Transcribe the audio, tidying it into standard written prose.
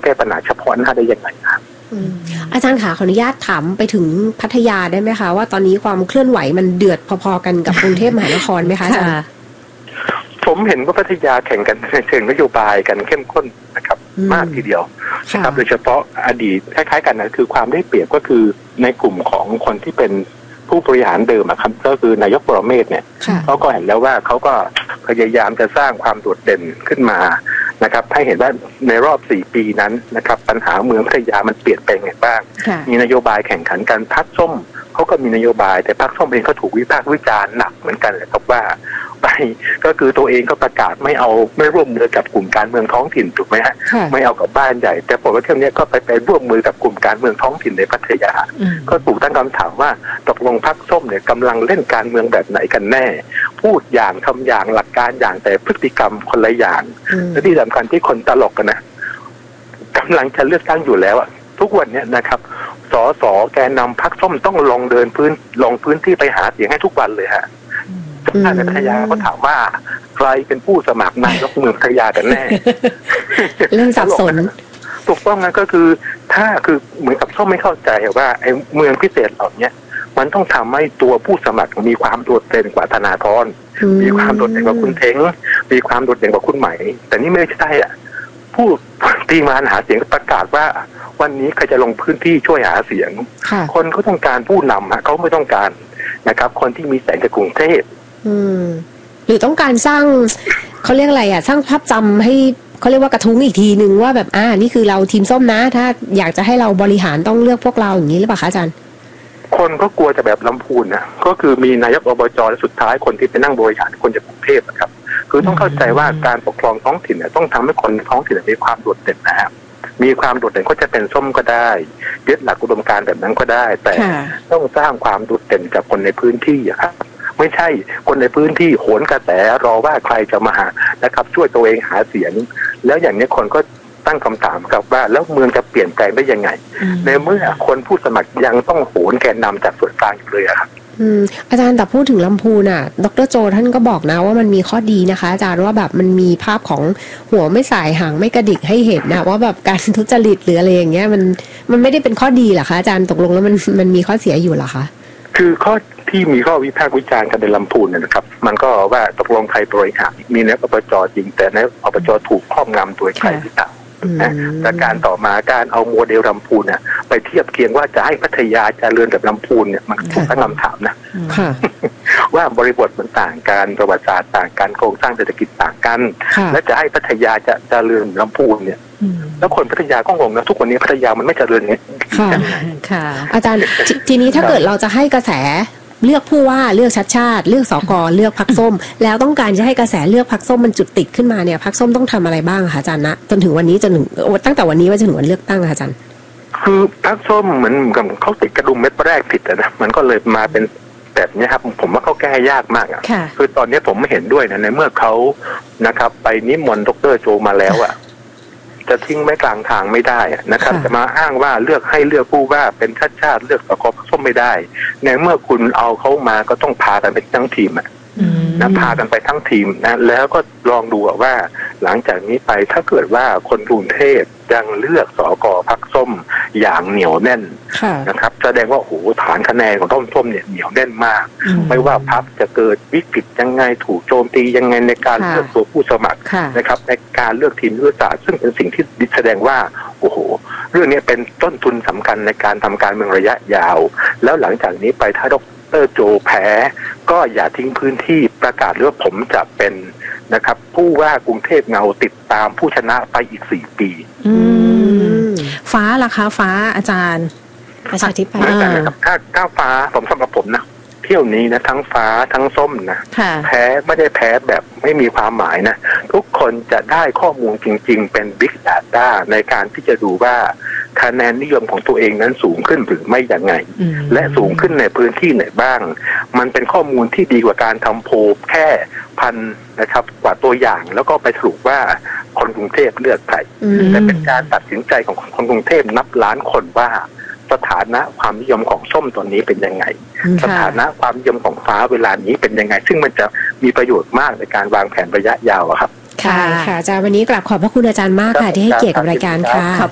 แก้ปัญหาเฉพาะหน้าได้ยังไงครับอาจารย์ขาขออนุญาตถามไปถึงพัทยาได้ไหมคะว่าตอนนี้ความเคลื่อนไหวมันเดือดพอๆกันกับกรุงเทพมหานครไหมคะอาจารย์ผมเห็นว่าพัทยาแข่งกันในเชิงนโยบายกันเข้มข้นนะครับมากทีเดียวนะครับโดยเฉพาะอดีตคล้ายๆกันนะคือความได้เปรียบก็คือในกลุ่มของคนที่เป็นผู้บริหารเดิมครับก็คือนายกปรเมศเนี่ยเขาก็เห็นแล้วว่าเขาก็พยายามจะสร้างความโดดเด่นขึ้นมานะครับให้เห็นว่าในรอบ4 ปีนั้นนะครับปัญหาเมืองพัทยามันเปลี่ยนไปไงบ้างมีนโยบายแข่งขันกันพรรคส้มเขาก็มีนโยบายแต่พรรคส้มเองก็ถูกวิพากษ์วิจารณ์หนักเหมือนกันเลยครับว่าไปก็คือตัวเองก็ประกาศไม่ร่วมมือกับกลุ่มการเมืองท้องถิ่นถูกไหมฮะไม่เอากับบ้านใหญ่แต่ผลว่าเที่ยวนี้ก็ไปร่วมมือกับกลุ่มการเมืองท้องถิ่นในพัทยาก็ถูกตั้งคำถามว่าตกลงพรรคส้มเนี่ยกำลังเล่นการเมืองแบบไหนกันแน่พูดอย่างทำอย่างหลักการอย่างแต่พฤติกรรมคนละอย่างและที่สำคัญที่คนตลกกันนะกำลังจะเลือกตั้งอยู่แล้วอะทุกวันนี้นะครับสสแกนนำพรรคส้มต้องลงพื้นที่ไปหาเสียงให้ทุกวันเลยฮะท่านในพัทยาก็ถามว่าใครเป็นผู้สมัครนายกเมืองพัทยากันแน่เรื่องสับสนถูกต้องนะก็คือถ้าคือเหมือนกับส้มไม่เข้าใจว่าไอ้เมืองพิเศษเหล่านี้มันต้องทำให้ตัวผู้สมัครมีความโดดเด่นกว่าธนาธรมีความโดดเด่นกว่าคุณเท้งมีความโดดเด่นกว่าคุณไหมแต่นี่ไม่ใช่อ่ะผู้ตีมาหาเสียงประกาศว่าวันนี้ใครจะลงพื้นที่ช่วยหาเสียงคนเขาต้องการผู้นำฮะเขาไม่ต้องการนะครับคนที่มีแสงจากกรุงเทพหรือต้องการสร้างเขาเรียกอะไรอ่ะสร้างภาพจำให้เขาเรียกว่ากระทุ้งอีกทีนึงว่าแบบนี่คือเราทีมส้มนะถ้าอยากจะให้เราบริหารต้องเลือกพวกเราอย่างนี้หรือเปล่าคะอาจารย์คนก็กลัวจะแบบลำพูนนะก็คือมีนายกอบจและสุดท้ายคนที่ไปนั่งบริหารคนจากกรุงเทพนะครับคือต้องเข้าใจว่าการปกครองท้องถิ่นเนี่ยต้องทำให้คนท้องถิ่นมีความโดดเด่นนะครับมีความโดดเด่นก็จะเป็นส้มก็ได้ยึดหลักอุดมการณ์แบบนั้นก็ได้แต่ต้องสร้างความโดดเด่นกับคนในพื้นที่ครับไม่ใช่คนในพื้นที่โหนกระแสรอว่าใครจะมานะครับช่วยตัวเองหาเสียงแล้วอย่างนี้คนก็ตั้งคำถามกับว่าแล้วเมืองจะเปลี่ยนแปลงได้ยังไงในเมื่อคนผู้สมัครยังต้องโหนแกนนำจากส่วนกลางอยู่เลยครับอาจารย์แต่พูดถึงลำพูนดร.โจท่านก็บอกนะว่ามันมีข้อดีนะคะอาจารย์ว่าแบบมันมีภาพของหัวไม่สายหางไม่กระดิกให้เห็นนะว่าแบบการทุจริตหรืออะไรอย่างเงี้ยมันไม่ได้เป็นข้อดีหรอคะอาจารย์ตกลงแล้วมันมีข้อเสียอยู่หรอคะคือข้อที่มีข้อวิพากษ์วิจารณ์กันในลำพูนนะครับมันก็ว่าตกลงใครบริหารมีนายกอบจจริงแต่นายกอบจถูกครอบงำโดยใครหรือเปล่าแต่การต่อมาการเอาโมเดลลำพูนไปเทียบเคียงว่าจะให้พัทยาเจริญแบบลำพูนเนี่ยมันถูกตั้งคำถามนะว่าบริบทมันต่างกันประวัติศาสตร์ต่างกันโครงสร้างเศรษฐกิจต่างกันและจะให้พัทยาจะเจริญลำพูนเนี่ยแล้วคนพัทยาก็งงนะทุกวันนี้พัทยามันไม่เจริญไงค่ะอาจารย์ทีนี้ถ้าเกิดเราจะให้กระแสเลือกผู้ว่าเลือกชัดชาติเลือกสกเลือกพรรคส้มแล้วต้องการจะให้กระแสเลือกพรรคส้มมันจุดติดขึ้นมาเนี่ยพรรคส้มต้องทำอะไรบ้างคะอาจารย์นะจนถึงวันนี้จนถึงตั้งแต่วันนี้ว่าจนถึงวันเลือกตั้งอาจารย์คือพรรคส้มเหมือนกับเขาติดกระดุมเม็ดแรกผิดนะมันก็เลยมาเป็นแบบนี้ครับผมว่าเขาแก้ยากมากคือตอนนี้ผมไม่เห็นด้วยนะในเมื่อเขานะครับไปนิมนต์ดร.โจมาแล้วจะทิ้งไว้กลางทางไม่ได้นะครับจะมาอ้างว่าเลือกผู้ว่าเป็นชาติเลือกสกพรรคส้มไม่ได้ในเมื่อคุณเอาเขามาก็ต้องพากันไปทั้งทีมนะพากันไปทั้งทีมนะแล้วก็ลองดูว่าหลังจากนี้ไปถ้าเกิดว่าคนกรุงเทพยังเลือกสกพรรคส้มอย่างเหนียวแน่นนะครับแสดงว่าโอ้โหฐานคะแนนของส้มเนี่ยเหนียวแน่นมากไม่ว่าพรรคจะเกิดวิกฤตยังไงถูกโจมตียังไงในการเลือกตัวผู้สมัครนะครับในการเลือกทีมยุทธศาสตร์ซึ่งเป็นสิ่งที่แสดงว่าโอ้โหเรื่องนี้เป็นต้นทุนสำคัญในการทำการเมืองระยะยาวแล้วหลังจากนี้ไปถ้าดร.โจแพ้ก็อย่าทิ้งพื้นที่ประกาศว่าผมจะเป็นนะครับผู้ว่ากรุงเทพเงาติดตามผู้ชนะไปอีก4 ปีฟ้าล่ะคะฟ้าอาจารย์ประชาธิปัตย์ถ้าก้าวฟ้าผมสำหรับผมนะเที่ยวนี้นะทั้งฟ้าทั้งส้มนะแพ้ไม่ได้แพ้แบบไม่มีความหมายนะทุกคนจะได้ข้อมูลจริงๆเป็น Big Data ในการที่จะดูว่าคะแนนนิยมของตัวเองนั้นสูงขึ้นหรือไม่อย่างไงและสูงขึ้นในพื้นที่ไหนบ้างมันเป็นข้อมูลที่ดีกว่าการทำโพลแค่นะครับกว่าตัวอย่างแล้วก็ไปสรุปว่าคนกรุงเทพเลือกใครแต่เป็นการตัดสินใจของคนกรุงเทพนับล้านคนว่าสถานะความนิยมของส้มตอนนี้เป็นยังไงสถานะความนิยมของฟ้าเวลานี้เป็นยังไงซึ่งมันจะมีประโยชน์มากในการวางแผนระยะยาวครับค่ะอาจารย์วันนี้กราบขอบพระคุณอาจารย์มากค่ะที่ให้เกียรติกับรายการค่ะ